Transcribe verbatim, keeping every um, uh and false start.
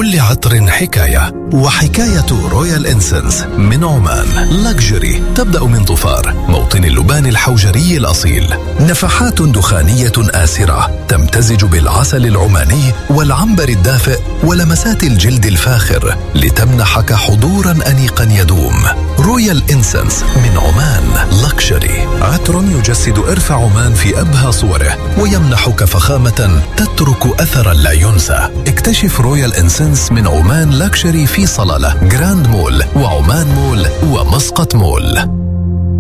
لكل عطر حكاية، وحكاية رويال إنسنس من عمان لكجري تبدأ من ظفار، موطن اللبان الحوجري الأصيل. نفحات دخانية آسرة تمتزج بالعسل العماني والعنبر الدافئ ولمسات الجلد الفاخر لتمنحك حضورا أنيقا يدوم. رويال إنسنس من عمان لكجري، عطر يجسد إرث عمان في أبهى صوره ويمنحك فخامة تترك أثرا لا ينسى. اكتشف رويال إنسنس من عمان لكجري في صلالة، جراند مول وعمان مول ومسقط مول.